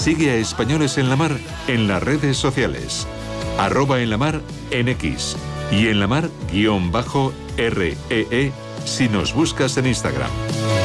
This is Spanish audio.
Sigue a Españoles en la Mar en las redes sociales. @enlamar en X y enlamar_REE si nos buscas en Instagram.